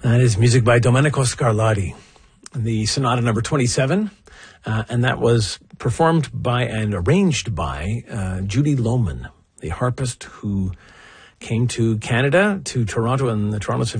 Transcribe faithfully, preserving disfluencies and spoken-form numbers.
That is music by Domenico Scarlatti, the Sonata number twenty-seven, uh, and that was performed by and arranged by uh, Judy Lohman, the harpist who came to Canada, to Toronto and the Toronto